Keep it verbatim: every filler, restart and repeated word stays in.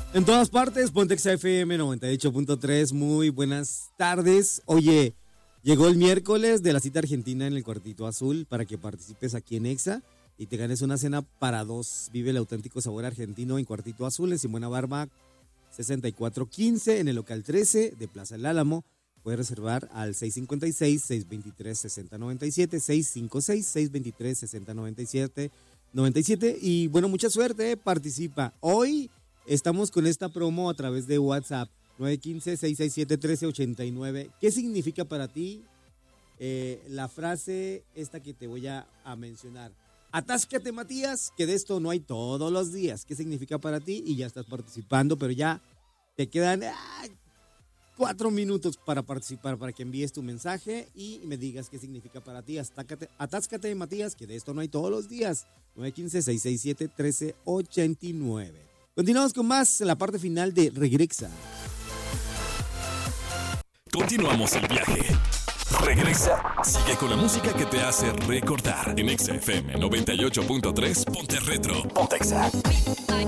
En todas partes, Pontex F M noventa y ocho punto tres, muy buenas tardes. Oye, llegó el miércoles de la cita argentina en el Cuartito Azul para que participes aquí en Exa y te ganes una cena para dos. Vive el auténtico sabor argentino en Cuartito Azul, en Simona Barba, sesenta y cuatro quince, en el local trece de Plaza El Álamo. Puedes reservar al seis cinco seis, seis dos tres, seis cero nueve siete, seis cinco seis, seis dos tres, seis cero nueve siete, noventa y siete. Y bueno, mucha suerte, participa. Hoy estamos con esta promo a través de WhatsApp, nueve uno cinco, seis seis siete, uno tres ocho nueve. ¿Qué significa para ti eh, la frase esta que te voy a, a mencionar? Atáscate, Matías, que de esto no hay todos los días. ¿Qué significa para ti? Y ya estás participando, pero ya te quedan ah, cuatro minutos para participar, para que envíes tu mensaje y me digas qué significa para ti. Atáscate, atáscate, Matías, que de esto no hay todos los días. nueve uno cinco, seis seis siete, uno tres ocho nueve. Continuamos con más en la parte final de Regresa. Continuamos el viaje. Regresa. Sigue con la música que te hace recordar. En Exa F M noventa y ocho punto tres, ponte retro. Ponte Exa.